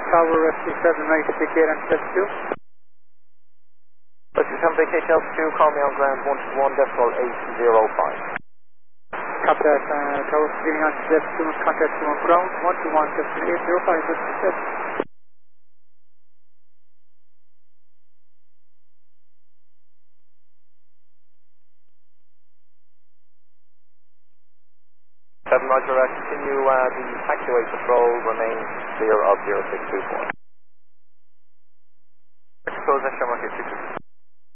Tower Rescue 7 right, indicate and step 2. Rescue 7 vacate altitude, call me on ground 121.805. Copy that, Tower giving on step 2, contact 2 on ground, 121.805, Rescue 7. 7 Roger, continue the taxiway patrol, remain clear of 0624.